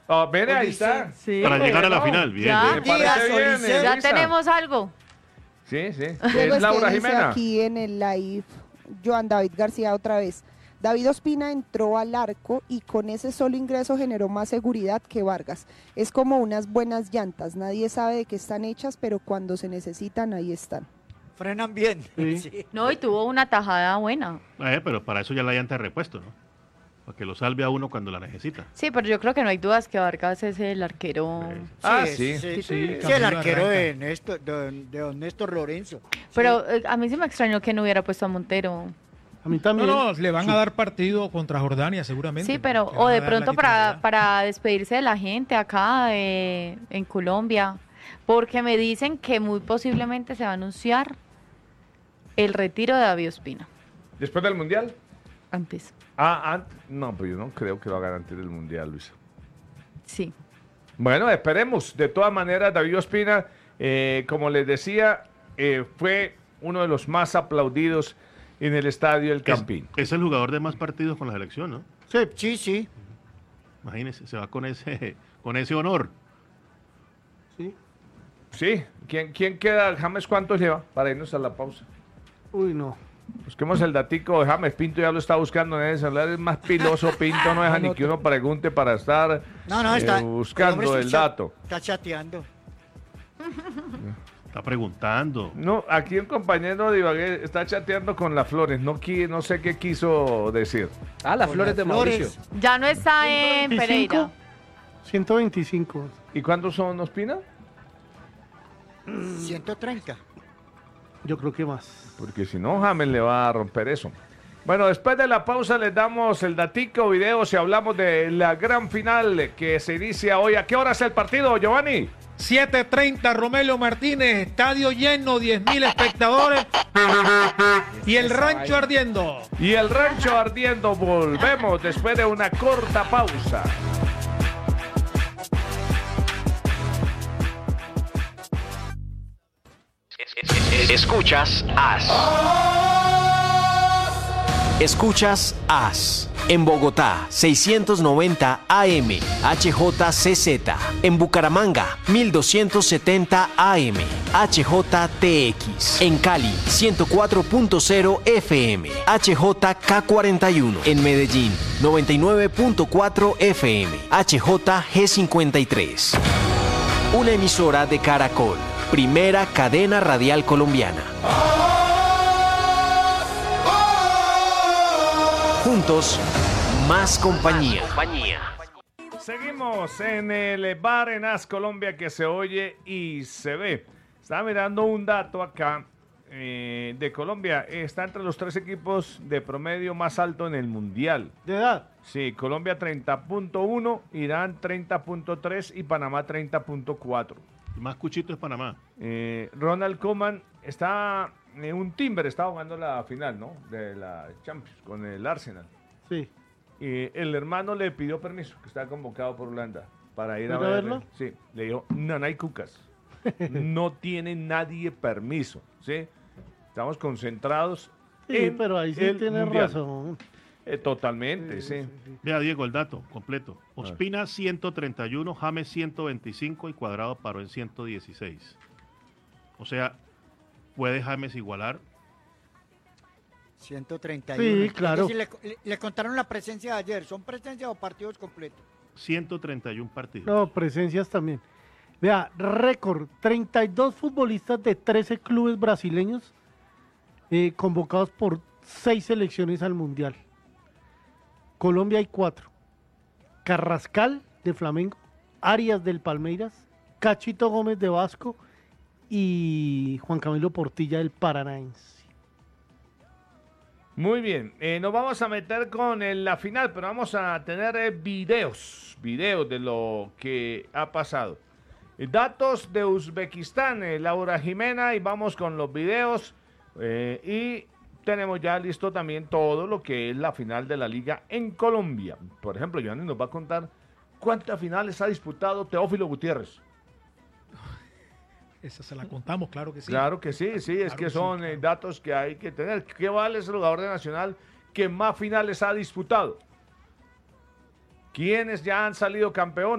Mire, ahí está. Sí. Para llegar a la final, bien. Ya. Me parece bien, Ya Luisa. tenemos algo. Sí. Luego Es Laura que dice Jimena. aquí en el live, Joan David García otra vez. David Ospina entró al arco y con ese solo ingreso generó más seguridad que Vargas. Es como unas buenas llantas, nadie sabe de qué están hechas, pero cuando se necesitan, ahí están. Frenan bien. Sí. Sí. No, y tuvo una tajada buena. Pero para eso ya la llanta de repuesto, ¿no? Para que lo salve a uno cuando la necesita. Sí, pero yo creo que no hay dudas que Vargas es el arquero. Sí. Sí, Camilo el arquero arranca. de don Néstor Lorenzo. Pero a mí sí me extrañó que no hubiera puesto a Montero. A mí también. No, le van a dar partido contra Jordania seguramente. Sí, pero Le van o a de dar pronto la titularidad. para despedirse de la gente acá en Colombia, porque me dicen que muy posiblemente se va a anunciar el retiro de David Ospina Después del Mundial. antes. No, pues yo no creo que lo hagan antes del Mundial, Luisa. Sí. Bueno, esperemos. De todas maneras, David Ospina, como les decía, fue uno de los más aplaudidos en el estadio El Campín. Es el jugador de más partidos con la selección, ¿no? Sí. Imagínese, se va con ese honor. Sí. Sí. ¿Quién queda? James, ¿cuántos lleva? Para irnos a la pausa. Uy, no. Busquemos el datico de James. Pinto ya lo está buscando en el celular. Es más piloso. Pinto no deja ni que uno pregunte para estar No, está buscando hombre el dato. Está chateando. Está preguntando. No, aquí un compañero de Ibagué está chateando con las Flores. No sé qué quiso decir. Las Con flores de las Mauricio. flores. Ya no está en 125. Pereira. 125. ¿Y cuántos son, Ospina? 130. Yo creo que más. Porque si no, James le va a romper eso. Bueno, después de la pausa les damos el datico, videos y hablamos de la gran final que se inicia hoy. ¿A qué hora es el partido, Giovanni? 7:30, Romelio Martínez, estadio lleno, 10.000 espectadores y el rancho ardiendo. Y el rancho ardiendo. Volvemos después de una corta pausa. Escuchas AS. Escuchas AS. En Bogotá, 690 AM, HJCZ. En Bucaramanga, 1270 AM, HJTX. En Cali, 104.0 FM, HJK41. En Medellín, 99.4 FM, HJG53. Una emisora de Caracol, primera cadena radial colombiana. Juntos, más compañía. Seguimos en el bar en AS Colombia que se oye y se ve. Estaba mirando un dato acá de Colombia. Está entre los 3 equipos de promedio más alto en el Mundial. ¿De edad? Sí, Colombia 30.1, Irán 30.3 y Panamá 30.4. El más cuchito es Panamá. Ronald Koeman está un Timber, estaba jugando la final, ¿no? De la Champions con el Arsenal. Sí. Y el hermano le pidió permiso, que está convocado por Holanda, para ir a ¿Ir a verlo. verlo? Sí, le dijo, no hay cucas. No tiene nadie permiso, ¿sí? Estamos concentrados Sí, en pero ahí sí el tienes Mundial. razón. Totalmente, sí. Vea, Diego, el dato completo. Ospina 131, James 125 y Cuadrado paró en 116. O sea, ¿puede James igualar? 131. Sí, claro. Es decir, le contaron la presencia de ayer. ¿Son presencia o partidos completos? 131 partidos. No, presencias también. Vea, récord, 32 futbolistas de 13 clubes brasileños convocados por 6 selecciones al Mundial. Colombia hay 4. Carrascal de Flamengo, Arias del Palmeiras, Cachito Gómez de Vasco y Juan Camilo Portilla del Paranaense. Muy bien, nos vamos a meter con la final, pero vamos a tener videos de lo que ha pasado. Datos de Uzbekistán, Laura Jimena, y vamos con los videos y tenemos ya listo también todo lo que es la final de la liga en Colombia. Por ejemplo, Giovanni nos va a contar cuántas finales ha disputado Teófilo Gutiérrez. Esa se la contamos, claro que sí. Claro que sí, es Claro que que son sí, claro. datos que hay que tener. ¿Qué vale ese jugador de Nacional que más finales ha disputado? ¿Quiénes ya han salido campeones?